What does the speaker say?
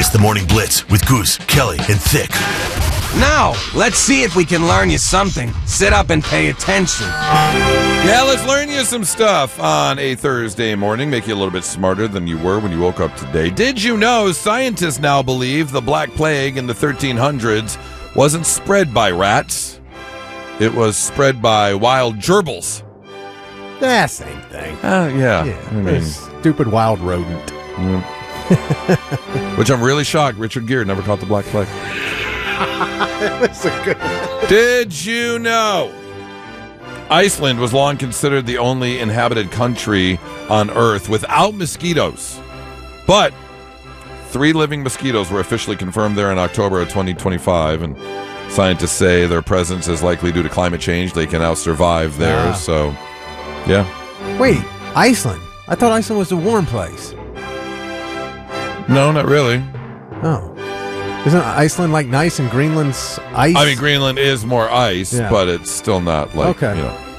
It's the Morning Blitz with Goose, Kelly, and Thick. Now, let's see if we can learn you something. Sit up and pay attention. Yeah, let's learn you some stuff on a Thursday morning, make you a little bit smarter than you were when you woke up today. Did you know scientists now believe the Black Plague in the 1300s wasn't spread by rats? It was spread by wild gerbils. Same thing. Yeah. I mean, stupid wild rodent. Which I'm really shocked Richard Gere never caught the Black Plague. That's a good one. Did you know Iceland was long considered the only inhabited country on Earth without mosquitoes? But 3 living mosquitoes were officially confirmed there in October of 2025, and scientists say their presence is likely due to climate change. They can now survive there, so, yeah. Wait, Iceland? I thought Iceland was a warm place. No, not really. Oh. Isn't Iceland like nice and Greenland's ice? I mean, Greenland is more ice, Yeah. but it's still not like, Okay. you know.